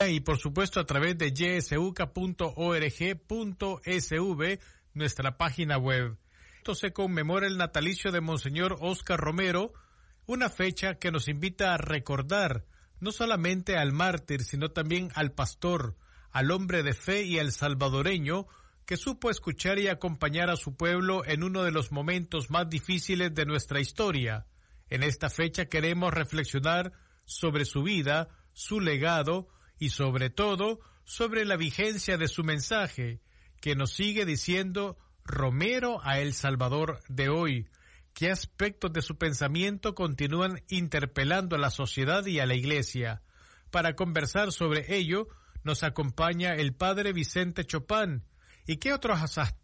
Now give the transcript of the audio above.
y por supuesto a través de ysuca.org.sv, nuestra página web. Esto se conmemora el natalicio de Monseñor Óscar Romero, una fecha que nos invita a recordar no solamente al mártir, sino también al pastor, al hombre de fe y al salvadoreño que supo escuchar y acompañar a su pueblo en uno de los momentos más difíciles de nuestra historia. En esta fecha queremos reflexionar sobre su vida, su legado y sobre todo sobre la vigencia de su mensaje, que nos sigue diciendo Romero a El Salvador de hoy. ¿Qué aspectos de su pensamiento continúan interpelando a la sociedad y a la Iglesia? Para conversar sobre ello, nos acompaña el padre Vicente Chopin. ¿Y qué otros